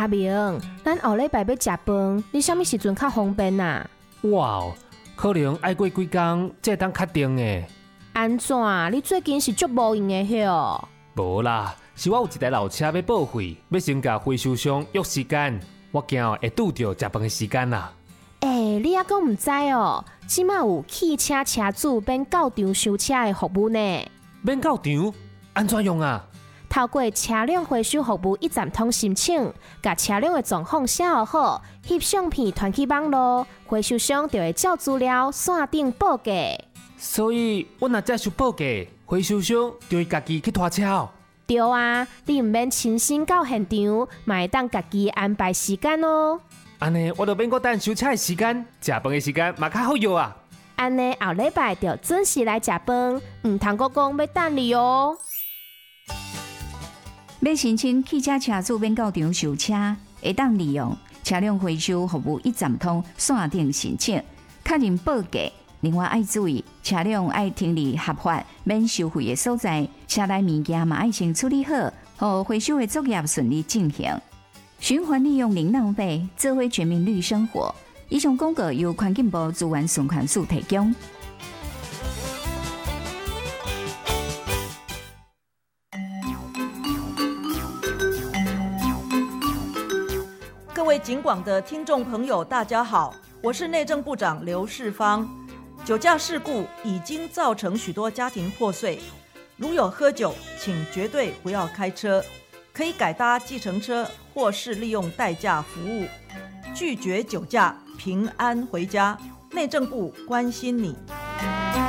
阿明，咱后礼拜要食饭，你啥物时阵较方便啊？ 哇，可能爱过几工才当确定诶。 安怎？你最近是足无闲诶哟？ 无啦，是我有一台老车要报废，要先甲回收商约时间，我惊会拄到食饭诶时间啦。 你还阁毋知哦？即马有汽车车主免到场收车诶服务呢。 免到场？安怎用啊？ 透过车辆回收服务一站通申请，甲车辆的状况写好，翕相片传去网络，回收商就会照资料线顶报价。 所以，我若再想报价，回收商就会家己去拖车哦。 对啊，你毋免亲身到现场，嘛会当家己安排时间哦。 安尼，我就免搁等收车的时间，食饭的时间嘛较好约啊。 安尼后礼拜就准时来食饭，毋通搁讲要等你哦。 要申请汽车车主免到场收车，会当利用车辆回收服务一站通线顶申请，确认报价。另外要注意，车辆要停伫合法、免收费的所在，车内物件嘛要先处理好，互回收的作业顺利进行。循环利用零浪费，做伙全民绿生活。以上广告由环境部资源循环署提供。 各位警广的听众朋友，大家好，我是内政部长刘世芳。酒驾事故已经造成许多家庭破碎，如有喝酒，请绝对不要开车，可以改搭计程车或是利用代驾服务，拒绝酒驾，平安回家。内政部关心你。